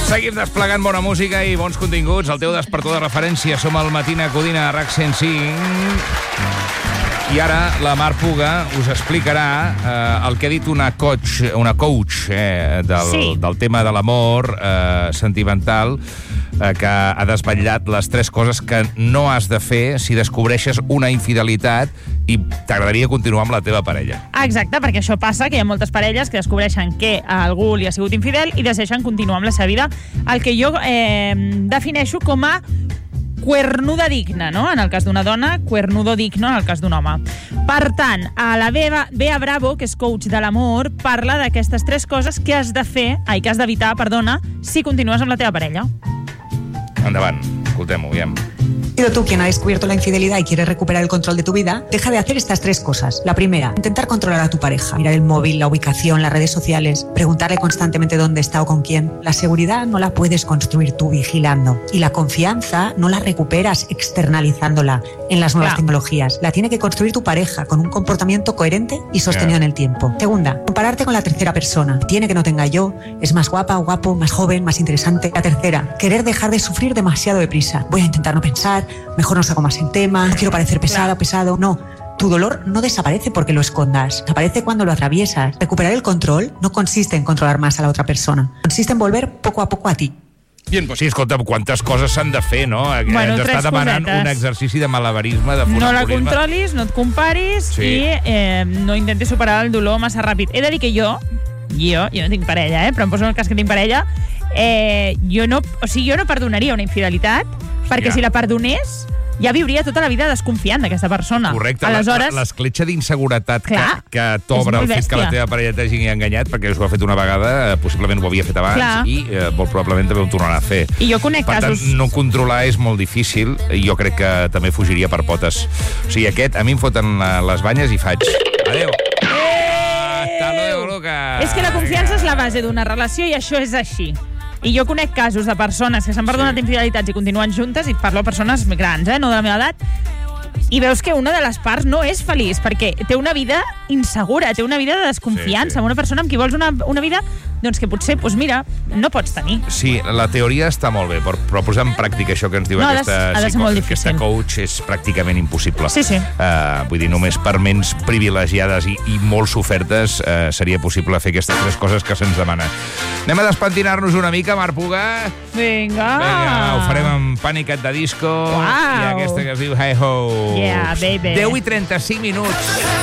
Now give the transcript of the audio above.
Seguim desplegant bona música i bons continguts. El teu despertador de referència. Som al Matina Codina a RAC 105. I ara la Mar Puga us explicarà el que ha dit una coach del tema de l'amor sentimental, que ha desvetllat les 3 coses que no has de fer si descobreixes una infidelitat i t'agradaria continuar amb la teva parella. Exacte, perquè això passa, que hi ha moltes parelles que descobreixen que algú li ha sigut infidel i decideixen continuar amb la seva vida. El que jo defineixo com a cuernuda digna, no? En el cas d'una dona, cuernudo digno en el cas d'un home. Per tant, a la Bea Bravo, que és coach de l'amor, parla d'aquestes 3 coses que has d'evitar, si continues amb la teva parella. Endavant, escoltem-ho, aviam. Tú, quien ha descubierto la infidelidad y quiere recuperar el control de tu vida, deja de hacer estas 3 cosas. La primera, intentar controlar a tu pareja. Mirar el móvil, la ubicación, las redes sociales, preguntarle constantemente dónde está o con quién. La seguridad no la puedes construir tú vigilando. Y la confianza no la recuperas externalizándola en las nuevas tecnologías. La tiene que construir tu pareja con un comportamiento coherente y sostenido en el tiempo. Segunda, compararte con la tercera persona. Tiene que no tenga yo, es más guapa o guapo, más joven, más interesante. La tercera, querer dejar de sufrir demasiado deprisa. Voy a intentar no pensar, mejor no saco más el tema, no quiero parecer pesado. No, tu dolor no desaparece porque lo escondas, desaparece cuando lo atraviesas. Recuperar el control no consiste en controlar más a la otra persona, consiste en volver poco a poco a ti. Bien, pues sí, escolta'm, quantes coses s'han de fer, no? Bueno, ens està demanant un exercici de malabarisme, de funambulisme. No la controlis, no et comparis i no intentis superar el dolor massa ràpid. He de dir que jo no tinc parella, però em poso en el cas que tinc parella, jo no perdonaria una infidelitat, perquè si la perdonés ja viuria tota la vida desconfiant d'aquesta persona. Correcte, aleshores, l'escletxa d'inseguretat que t'obre el fet que la teva parella t'hagi enganyat, perquè ho ha fet una vegada, possiblement ho havia fet abans, i molt probablement també ho tornarà a fer. I jo conec casos... Per tant, no controlar és molt difícil, i jo crec que també fugiria per potes. O sigui, a mi em foten les banyes i faig... Adéu! Hasta luego, Lucas! És que la confiança és la base d'una relació i això és així. I jo conec casos de persones que s'han perdonat infidelitats i continuen juntes, i parlo de persones grans, no de la meva edat, i veus que una de les parts no és feliç, perquè té una vida insegura, té una vida de desconfiança, amb una persona amb qui vols una vida doncs que potser, no pots tenir. Sí, la teoria està molt bé, però posar en pràctica això que ens diu aquesta coach és pràcticament impossible. Sí. Vull dir, només per ments privilegiades i molt sofertes seria possible fer aquestes 3 coses que se'ns demana. Anem a despentinar-nos una mica, Mar Puga? Vinga, ho farem amb Panic! At the Disco i aquesta que es diu Hey Ho. Yeah, baby. 10:35.